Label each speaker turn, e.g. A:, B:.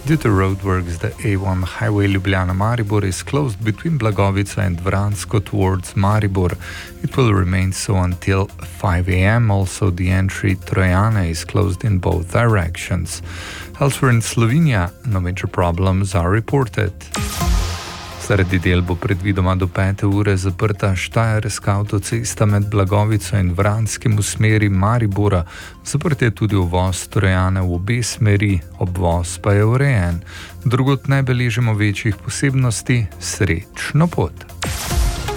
A: Due to roadworks, the A1 highway Ljubljana-Maribor is closed between Blagovica and Vransko towards Maribor. It will remain so until 5 a.m. Also, the entry Trojane is closed in both directions. Elsewhere in Slovenia, no major problems are reported. Sredi del bo predvidoma do 5. ure zaprta štajerska avtocesta med Blagovico in Vranskim v smeri Maribora. Zaprt je tudi uvoz Trojane v obe smeri, obvoz pa je urejen. Drugod ne beležimo večjih posebnosti, srečno pot.